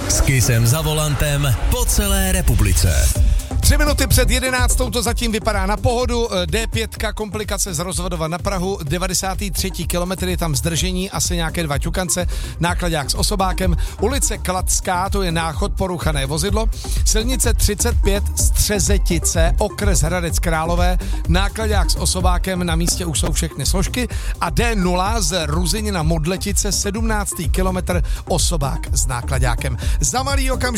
S Kissem za volantem po celé republice. 3 minuty před 11. to zatím vypadá na pohodu. D5, komplikace z Rozvodova na Prahu, 93. kilometry, tam zdržení, asi nějaké 2 ťukance, nákladák s osobákem. Ulice Kladská, to je náchod, poruchané vozidlo. Silnice 35, Střezetice, okres Hradec Králové, nákladák s osobákem, na místě už jsou všechny složky. A D0 z Ruzyně na Modletice, 17. kilometr, osobák s nákladákem. Za malý okamžik